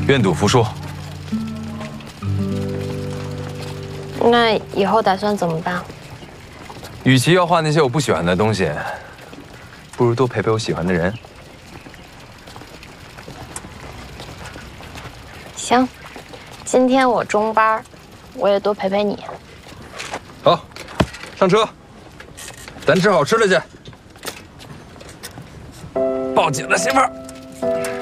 愿赌服输。 那以后打算怎么办？ 与其要画那些我不喜欢的东西，不如多陪陪我喜欢的人。 行，今天我中班，我也多陪陪你。 好，上车，咱吃好吃的去。抱紧了，媳妇儿。